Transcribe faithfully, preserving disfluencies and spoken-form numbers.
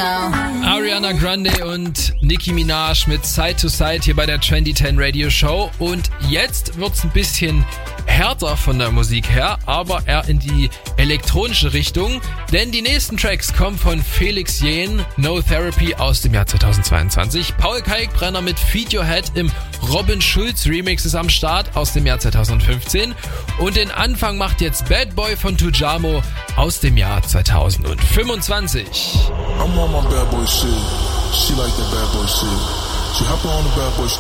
Ariana Grande und Nicki Minaj mit Side to Side hier bei der zwanzig zehn Radio Show. Und jetzt wird's ein bisschen härter von der Musik her, aber eher in die elektronische Richtung. Denn die nächsten Tracks kommen von Felix Jähn, No Therapy aus dem Jahr zweitausendzweiundzwanzig. Paul Kalkbrenner mit Feed Your Head im Robin Schulz Remix ist am Start aus dem Jahr zweitausendfünfzehn. Und den Anfang macht jetzt Bad Boy von Tujamo aus dem Jahr zweitausendfünfundzwanzig. I'm on my bad boy shit. She like that bad boy shit. She hop on the bad boy shit.